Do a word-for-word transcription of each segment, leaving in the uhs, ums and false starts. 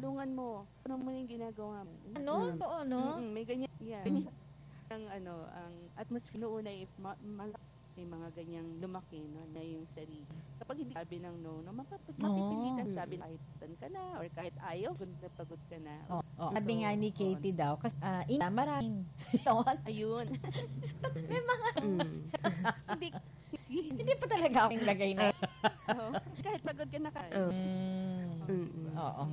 tulungan mo. Ano mo yung ginagawa mo? Ano? Mm. Oo, no? Mm, may ganyan. Yeah. Ganyan. Ang ano, ang atmosphere noon ay ma- mal- may mga ganyang lumaki, no, na yung sarili. Kapag hindi sabi ng no, no, mapapag- mapipilitan Oh. sabi na kahit tan ka na or kahit ayaw, pagod na pagod ka na. Oh, oh. So, Sabi nga ni Katie daw, kasi uh, ina, maraming. Ayun. May mga, Mm. hindi, see, hindi pa talaga ako yung lagay na. oh, kahit pagod ka na ka. Oh. Mm. Mm-mm. Oo.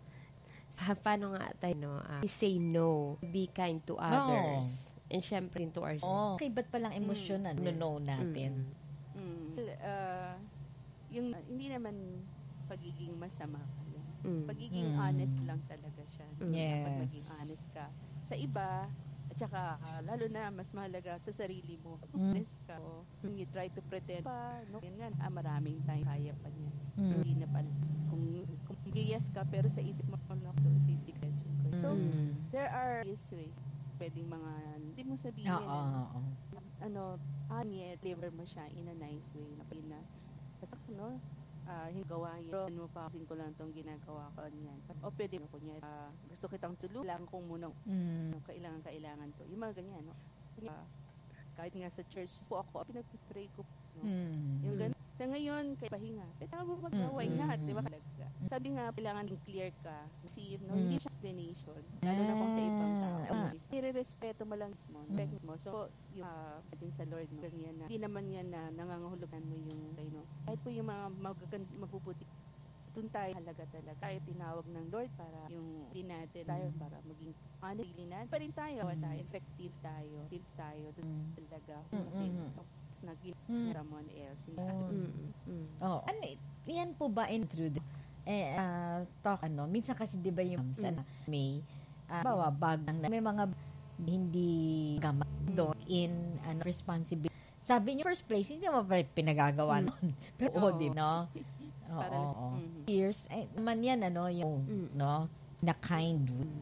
Pa- Paano nga tayo, no? Uh, we say no. Be kind to others. And syempre to ourselves. Oh. Okay, ba't palang emosyon na no natin? Mm. Well, uh, yung uh, hindi naman pagiging masama ka yan. Mm. Pagiging Mm. honest lang talaga siya. Yes. Kapag maging honest ka sa iba, at saka uh, lalo na mas mahalaga sa sarili mo. Kapag Mm. honest ka, oh, you try to pretend pa, no? Yan nga, ah, maraming time kaya pa niya. Mm. Hindi na pala. Kung, kung yes ka, pero sa isip mo, no, sisikret ko. So, Mm. there are ways ways. Pwedeng mga, hindi mo sabihin, Oo, ano, oo. ano, anye, deliver mo siya in a nice way. Na pag na, basta no, ah, hindi gawa yan. Pero ano pa, kasi ko lang itong ginagawa ko niyan. O pwede mo kunya, ah, gusto kitang tulungan, kailangan kong munang, Mm. ano, kailangan, kailangan to. Yung mga ganyan, no? Kunya, kahit nga sa church po ako, pinag-pray ko, no? Mm. Yung ganun. Sa ngayon, kay pahinga. Eh, tama mo mag-why Mm, not? mm, Di ba? mm. Talaga. Sabi nga, kailangan clear ka. See, no? Mm. Hindi siya explanation. Lalo na kung sa ibang tao. Ah. Nire-respeto mo lang mo. Mm. Respect mo. So, yung uh, din sa Lord, no? Ganyan na. Hindi naman yan na nangangahulugan mo yung, you know, kahit po yung mga magagand- mabubuti. Doon tayo halaga talaga. Tayo tinawag ng Lord para yung din natin tayo Mm. para maging honest natin. Pa rin tayo. Mm. tayo. Effective tayo. Effective tayo. Doon Mm. talaga. Mm, Kasi, mm, mm. na Mm. ginawa someone else. Hindi Oh. Mm. Mm. Oh, ano, yan po ba in truth? Eh, ah, talk, ano, minsan kasi di ba yung Mm. sana may, ah, bawa, bag, may mga hindi gama doon in, ano, responsibility. Sabi niyo, first place, hindi mo pa pinagagawa Mm. noon. Pero, Oo. oo, di, no? Oo, Para- oo. Mhm. Years, eh, naman yan, ano, yung, Mm. no, na kind.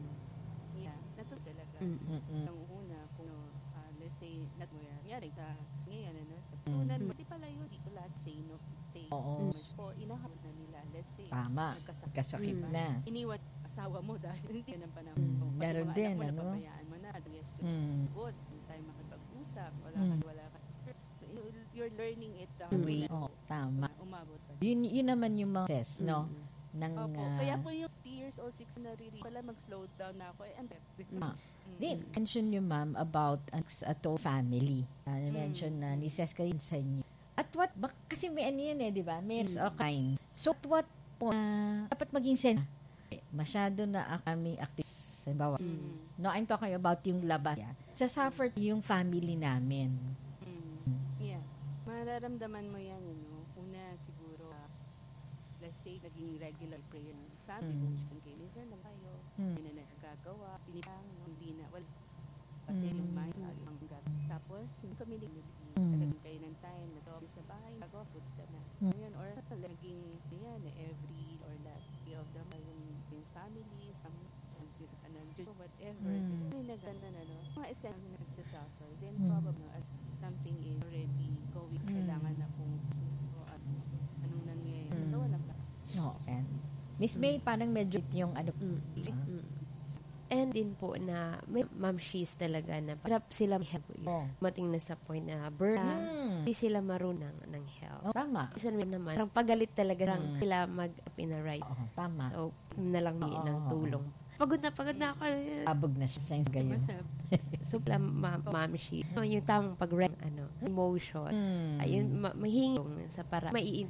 Yeah, nato talaga. Mm. Mm-mm. Ang una, kung uh, let's say, nangyari sa ngayon, ano, sa Mm. una, pati pala yun, di ko lahat say no, say Oo. no. O, inahap na nila, let's say, Tama. nagkasakit, Kasakit Mm. na. iniwan asawa mo dahil hindi ng panahon. Mm, O, pati meron mga din, anak mo, ano? napabayaan mo na, yes, Mm. good, hindi tayo makapag-usap, wala Mm. ka, wala ka. So, you- you're learning it, uh, Uwi. Oo, tama. umabot pa. Yun, yun naman yung mga test, no? Mm. Ng, Opo, ah, kaya po yung fifty years old, six na riri, pala mag-slow down na ako, eh, and Ah. Mm. Di, mention nyo, ma'am, about uh, to family. Uh, Mm. mention na ni Ses kayo sa inyo. At what, bak, kasi may ano yun eh, di ba? May Mm. mm. kind. So, at what po, uh, dapat maging sen, eh, masyado na uh, kami active. Halimbawa, Mm. no, I'm talking about yung labas. Yeah. Sa-suffer yung family namin. Mm. Yeah. Mararamdaman mo yan, you know. Una, siguro, uh, let's say, naging regular prayer ng family, Mm. kung mm. kayo, listen lang tayo, Mm. hindi na nagagawa, pinipang, hindi na, well, kasi Mm. yung mind, uh, ang gat. Tapos, yung kami din, Mm. talagang kayo ng time, nag sa bahay, nagawa, punta na. Mm. Ngayon, or naging, yan, every or last day of the month, yung, yung family, some, ano, whatever, Mm. may naganda na, no? Mga essential na nagsasuffer, then Mm. probably, at something is already going, Mm. kailangan na kung o, ano, anong nangyayari. Mm. So, wala pa. No, and Miss May, parang medyo yung ano, Mm. ah, Mm. And din po na may ma'am she's talaga na harap sila help yun. oh. Mating na sa point na burn Mm. hindi sila marunong ng help. Oh, tama. Isa naman, parang pagalit talaga lang Mm. sila mag-up in a right. Oo, tama. So, na lang Oo, ng oo, tulong. Pagod na, pagod na ako. Abog na siya sa gayon. Masarap. So, pala, ma- ma'am she, yung tamang pag ano, emotion. Mm. Ayun, ma- mahingong sa para, maiin.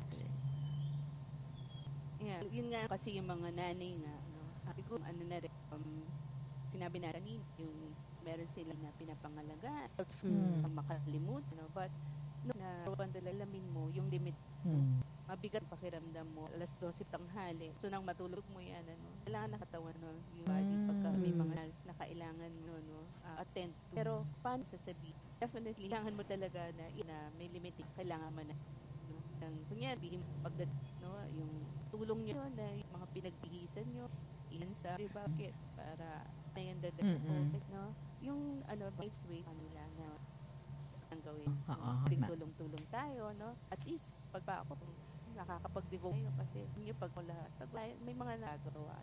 Yeah, yun nga kasi yung mga nanay nga, no? Ah, siguro, ano na rin, um, sinabi na kanina, yung meron sila na pinapangalagaan, Mm. pang makalimutan, no? But, no, na pandalalamin mo, yung limit, Mm. mabigat pakiramdam mo, alas dose tanghali, so nang matulog mo yan, ano, kailangan nakatawan, no, yung body, Mm. pagka may mga health na kailangan, no, no, uh, attend to. Pero, paano sasabihin? Definitely, kailangan mo talaga na, na may limiting, kailangan mo na, no, ng, kunyari, pagdat, no, yung tulong nyo, na yung mga pinagbihisan nyo, ilan sa basket, para, na yan dadagdag, Mm-mm. no, yung, ano, rights ways, ano lang, na, ang gawin. Oo, Ting ma- tulong-tulong tayo, no? At least, pag pa ako, nakakapag-devote kayo kasi yung pag wala, pag wala, may mga nagawa.